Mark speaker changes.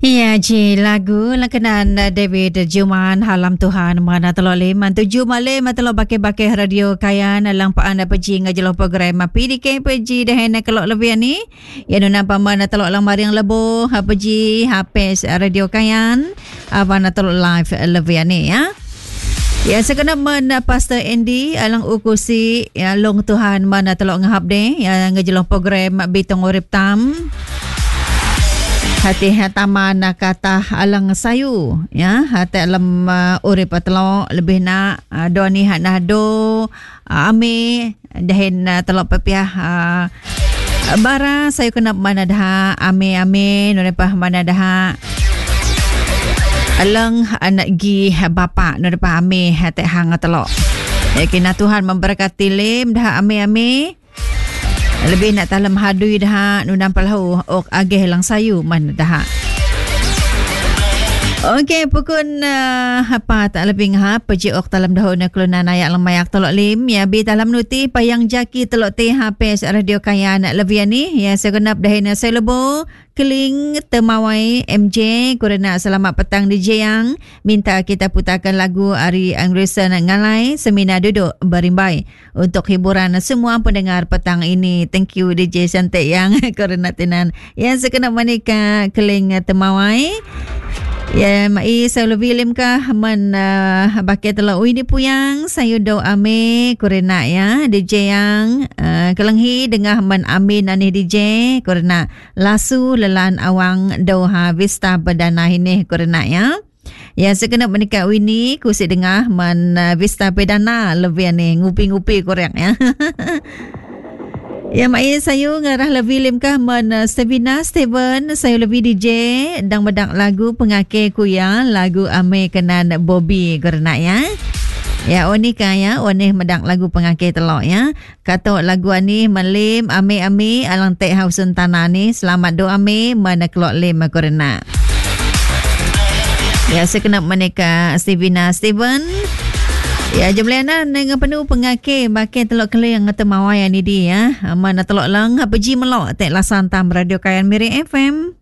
Speaker 1: Iya, ji lagu langkanan David Juman halam Tuhan mana telok leman 7 malam telok bake-bake radio kayan alang paan peji ngajelo program PDK peji dah nak kelok lebih ni ya nu nampak mana telok lang mariang lebo peji HP radio kayan mana telok live lebih ni ya. Ya sekenap mana Pastor Andy alang ukusi ya long Tuhan mana telok ngahap deh ya ngajelo program bitong urip tam. Hati hataman kata alang sayu ya hati alam urip telok lebih nak doni hak nahdo ame dahin telok pepiah bara sayu kena mana dah ame nuripah mana dah alang anak gi bapa nuripah ame hati hang telok ya kena Tuhan memberkati lem dah ame lebih nak talam hadui dah nunam palahu ok agih lang sayu man dah. Okey pukun apa tak lebih ngah peji ok talam dahun kelunan ayak lemayak telok lim ya bi talam nuti payang jaki telok THP radio kayan lebih ni ya segenap dahin selebo keling temawai MJ kurana selamat petang DJ yang minta kita putarkan lagu Ari Angresan ngalai semina duduk berimbai untuk hiburan semua pendengar petang ini. Thank you DJ cantik yang kurana tenan yang segenap manika keling temawai. Ya, mai saya lebih lim kah man baket telok uini puyang sayu do ame kurena ya DJ yang kelenghi dengah man amin ani DJ kurena lasu lelan awang doha vista pedana ini kurena ya. Ya sekenap menikah uini kusi dengah man vista pedana lebih ni ngupi-ngupi korek ya. Ya mai sayu ngarah lebih limkah man Stevina Steven sayu lebih DJ dang bedang lagu pengake kuya lagu ame kenan Bobby kerana ya. Ya oni kaya oni medang lagu pengake telok ya. Kata lagu ani malim ame alang tek hausun tanani selamat do ame mana kelok lim kerana. Ya sekenap menika Stevina Steven. Ya jemlena dengan penuh pengake bakai telok keleng ngetemawai ni dia ya. Mana telok lang peji melok tek lasan tam radio kayan Miri FM.